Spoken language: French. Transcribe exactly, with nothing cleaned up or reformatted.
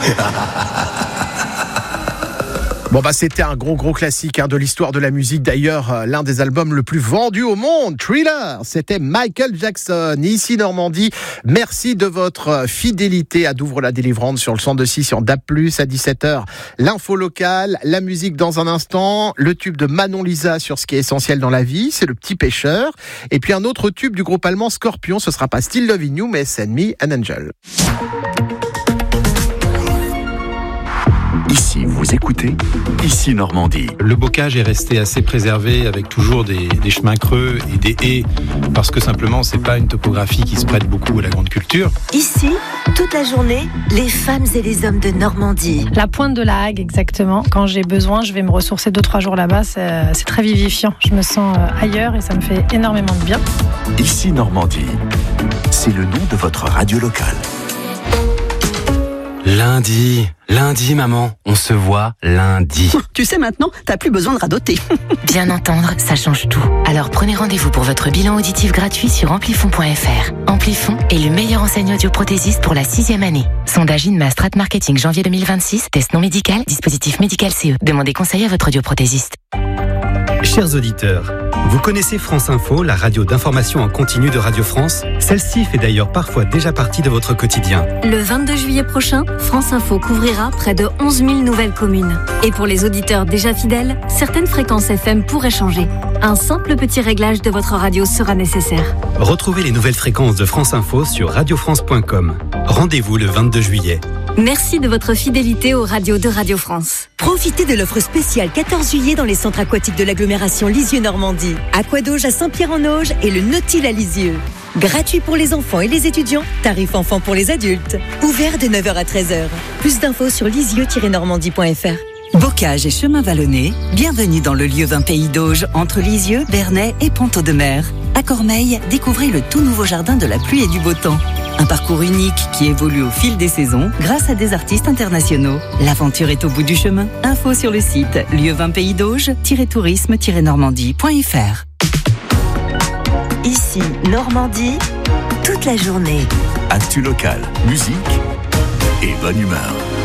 Bon bah c'était un gros gros classique hein, de l'histoire de la musique. D'ailleurs, euh, l'un des albums le plus vendus au monde, Thriller, c'était Michael Jackson. Ici Normandie, merci de votre fidélité à Douvres la délivrante sur le cent deux six sur D A B plus, à dix-sept heures. L'info locale, la musique dans un instant, le tube de Manon Lisa sur ce qui est essentiel dans la vie, c'est Le Petit Pêcheur. Et puis un autre tube du groupe allemand Scorpion, ce sera pas Still Loving You, mais Send Me an Angel. Ici, vous écoutez Ici Normandie. Le bocage est resté assez préservé avec toujours des, des chemins creux et des haies parce que simplement c'est pas une topographie qui se prête beaucoup à la grande culture. Ici, toute la journée, les femmes et les hommes de Normandie. La pointe de la Hague, exactement. Quand j'ai besoin, je vais me ressourcer deux trois jours là-bas. C'est, c'est très vivifiant. Je me sens ailleurs et ça me fait énormément de bien. Ici Normandie, c'est le nom de votre radio locale. Lundi, lundi maman, on se voit lundi. Tu sais maintenant, t'as plus besoin de radoter. Bien entendre, ça change tout. Alors prenez rendez-vous pour votre bilan auditif gratuit sur amplifon point f r. Amplifon est le meilleur enseigne audioprothésiste pour la sixième année. Sondage Inma Strat Marketing janvier deux mille vingt-six, test non médical, dispositif médical C E. Demandez conseil à votre audioprothésiste. Chers auditeurs, vous connaissez France Info, la radio d'information en continu de Radio France? Celle-ci fait d'ailleurs parfois déjà partie de votre quotidien. Le vingt-deux juillet prochain, France Info couvrira près de onze mille nouvelles communes. Et pour les auditeurs déjà fidèles, certaines fréquences F M pourraient changer. Un simple petit réglage de votre radio sera nécessaire. Retrouvez les nouvelles fréquences de France Info sur radio france point com. Rendez-vous le vingt-deux juillet. Merci de votre fidélité aux radios de Radio France. Profitez de l'offre spéciale quatorze juillet dans les centres aquatiques de l'agglomération Lisieux-Normandie. Aquadauge à Saint-Pierre-en-Auge et le Nautil à Lisieux. Gratuit pour les enfants et les étudiants, tarif enfant pour les adultes. Ouvert de neuf heures à treize heures. Plus d'infos sur lisieux tiret normandie point f r. Bocage et chemin vallonné, bienvenue dans le lieu vingt Pays d'Auge, entre Lisieux, Bernay et Ponto-de-Mer. À Cormeilles, découvrez le tout nouveau jardin de la pluie et du beau temps. Un parcours unique qui évolue au fil des saisons grâce à des artistes internationaux. L'aventure est au bout du chemin. Info sur le site lieu vingt Pays d'Auge, tourisme tiret normandie point f r. Ici, Normandie, toute la journée. Actu local, musique et bonne humeur.